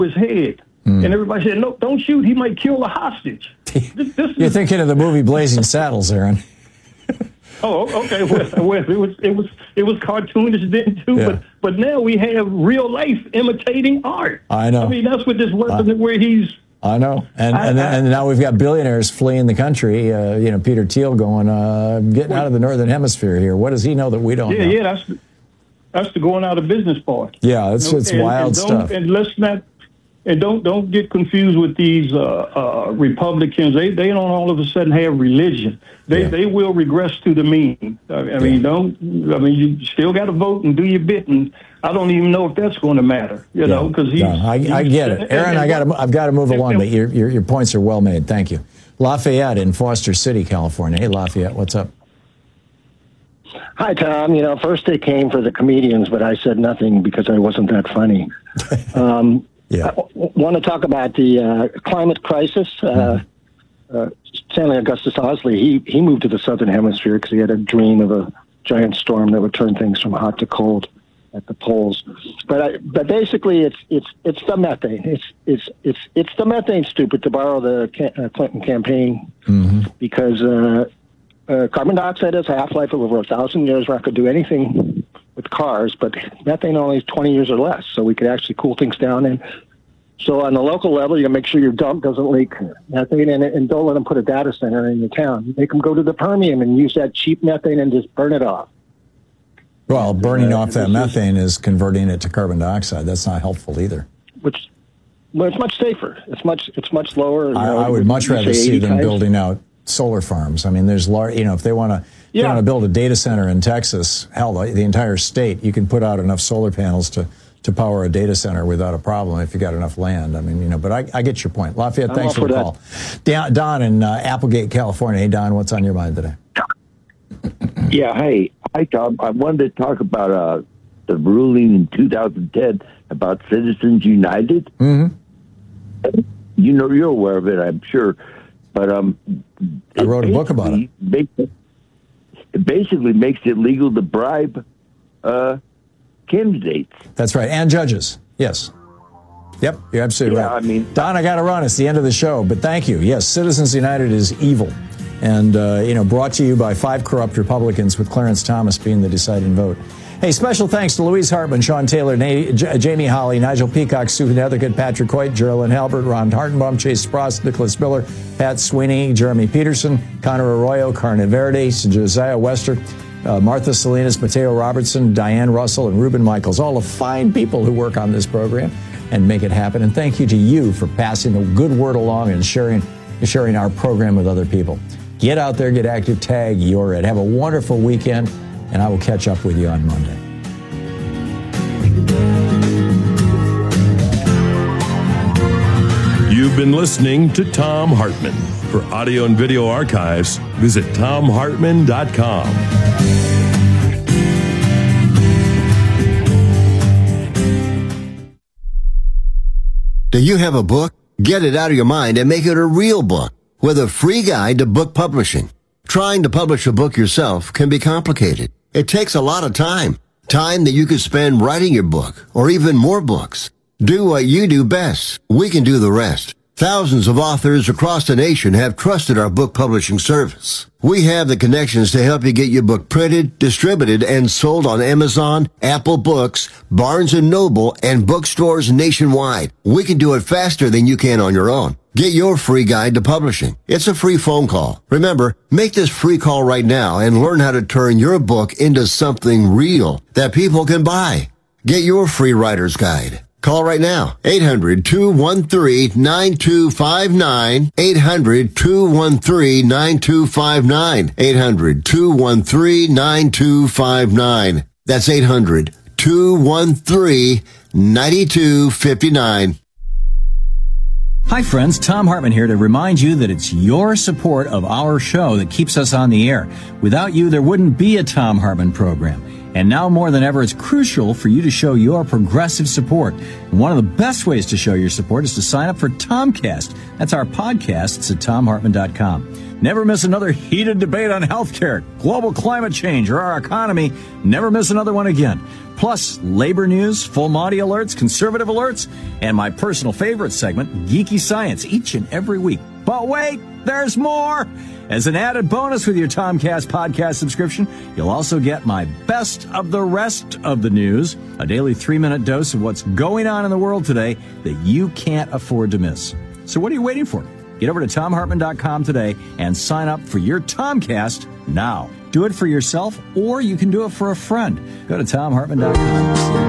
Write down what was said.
his head. And everybody said, no, don't shoot. He might kill a hostage. You're thinking of the movie Blazing Saddles, Aaron. Oh, okay. Well, it was cartoonish then too, Yeah. but now we have real life imitating art. I know. I mean, that's what this weapon where he's. I know, and now we've got billionaires fleeing the country. Peter Thiel going, getting out of the northern hemisphere here. What does he know that we don't know? Yeah, that's the going out of business part. Yeah, it's wild stuff. And let's not. And don't get confused with these Republicans. They don't all of a sudden have religion. They will regress to the mean. I mean, you still got to vote and do your bit. And I don't even know if that's going to matter. Know, because I get it, Aaron. I've got to move along, but your points are well made. Thank you, Lafayette in Foster City, California. Hey, Lafayette, what's up? Hi, Tom. First they came for the comedians, but I said nothing because I wasn't that funny. Yeah. I want to talk about the climate crisis. Stanley Augustus Owsley, he moved to the southern hemisphere because he had a dream of a giant storm that would turn things from hot to cold at the poles. But basically, it's the methane. It's the methane, stupid, to borrow the Clinton campaign, because carbon dioxide has a half-life of over 1,000 years. We're not going to do anything with cars, but methane only is 20 years or less, so we could actually cool things down. And so on the local level, you make sure your dump doesn't leak methane, and don't let them put a data center in your town. Make them go to the Permian and use that cheap methane and just burn it off. Well, burning off that methane is converting it to carbon dioxide. That's not helpful either. Well, it's much safer. It's much lower. I would much rather see them building out solar farms. I mean, there's large, if they want to build a data center in Texas, hell, the entire state, you can put out enough solar panels to power a data center without a problem if you got enough land. I mean, but I get your point. Lafayette, thanks for the call. Don in Applegate, California. Hey, Don, what's on your mind today? Yeah, hi, Tom. I wanted to talk about the ruling in 2010 about Citizens United. Mm-hmm. You're aware of it, I'm sure. But I wrote a book about it. It basically makes it legal to bribe candidates. That's right, and judges. Yes. Yep, you're absolutely right. I mean, Don, I got to run. It's the end of the show, but thank you. Yes, Citizens United is evil, and brought to you by 5 corrupt Republicans, with Clarence Thomas being the deciding vote. Hey, special thanks to Louise Hartman, Sean Taylor, Jamie Holly, Nigel Peacock, Sue Nethercutt, Patrick Hoyt, Geraldine Halbert, Ron Hartenbaum, Chase Spross, Nicholas Miller, Pat Sweeney, Jeremy Peterson, Connor Arroyo, Carne Verde, Josiah Wester, Martha Salinas, Mateo Robertson, Diane Russell, and Ruben Michaels, all the fine people who work on this program and make it happen. And thank you to you for passing the good word along and sharing our program with other people. Get out there, get active, tag, you're it. Have a wonderful weekend, and I will catch up with you on Monday. You've been listening to Thom Hartmann. For audio and video archives, visit thomhartmann.com. Do you have a book? Get it out of your mind and make it a real book with a free guide to book publishing. Trying to publish a book yourself can be complicated. It takes a lot of time that you could spend writing your book or even more books. Do what you do best. We can do the rest. Thousands of authors across the nation have trusted our book publishing service. We have the connections to help you get your book printed, distributed, and sold on Amazon, Apple Books, Barnes & Noble, and bookstores nationwide. We can do it faster than you can on your own. Get your free guide to publishing. It's a free phone call. Remember, make this free call right now and learn how to turn your book into something real that people can buy. Get your free writer's guide. Call right now, 800-213-9259, 800-213-9259, 800-213-9259. That's 800-213-9259. Hi friends, Thom Hartmann here to remind you that it's your support of our show that keeps us on the air. Without you, there wouldn't be a Thom Hartmann program. And now more than ever, it's crucial for you to show your progressive support. And one of the best ways to show your support is to sign up for Tomcast. That's our podcast. It's at TomHartman.com. Never miss another heated debate on healthcare, global climate change, or our economy. Never miss another one again. Plus, labor news, full Monty alerts, conservative alerts, and my personal favorite segment, Geeky Science, each and every week. But wait, there's more! As an added bonus with your Tomcast podcast subscription, you'll also get my best of the rest of the news, a daily 3-minute dose of what's going on in the world today that you can't afford to miss. So what are you waiting for? Get over to TomHartman.com today and sign up for your Tomcast now. Do it for yourself, or you can do it for a friend. Go to TomHartman.com.